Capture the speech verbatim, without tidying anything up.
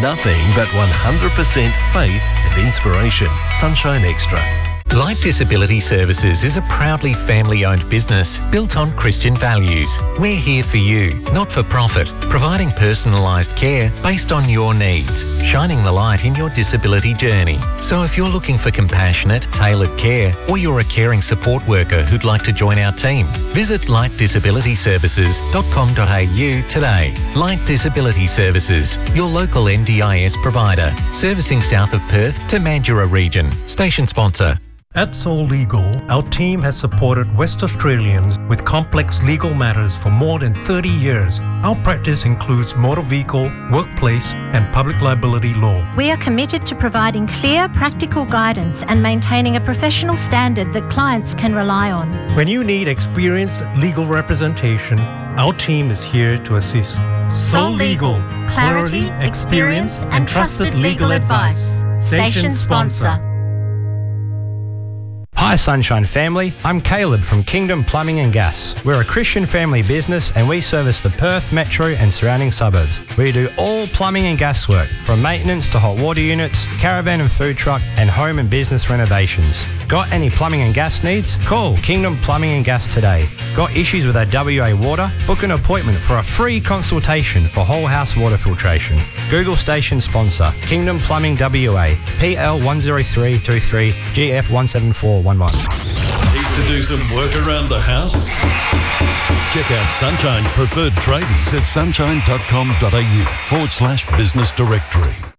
Nothing but one hundred percent faith and inspiration. Sunshine Extra. Light Disability Services is a proudly family-owned business built on Christian values. We're here for you, not for profit, providing personalised care based on your needs, shining the light in your disability journey. So if you're looking for compassionate, tailored care, or you're a caring support worker who'd like to join our team, visit light disability services dot com dot a u today. Light Disability Services, your local N D I S provider, servicing south of Perth to Mandurah region. Station sponsor. At Soul Legal, our team has supported West Australians with complex legal matters for more than thirty years. Our practice includes motor vehicle, workplace, and public liability law. We are committed to providing clear, practical guidance and maintaining a professional standard that clients can rely on. When you need experienced legal representation, our team is here to assist. Soul Legal, clarity, experience, and trusted legal advice. Station sponsor. Hi Sunshine family, I'm Caleb from Kingdom Plumbing and Gas. We're a Christian family business and we service the Perth Metro and surrounding suburbs. We do all plumbing and gas work, from maintenance to hot water units, caravan and food truck, and home and business renovations. Got any plumbing and gas needs? Call Kingdom Plumbing and Gas today. Got issues with our W A water? Book an appointment for a free consultation for whole house water filtration. Google station sponsor, Kingdom Plumbing W A, P L one zero three two three G F one seven four one one. Need to do some work around the house? Check out Sunshine's preferred tradies at sunshine dot com dot a u forward slash business directory.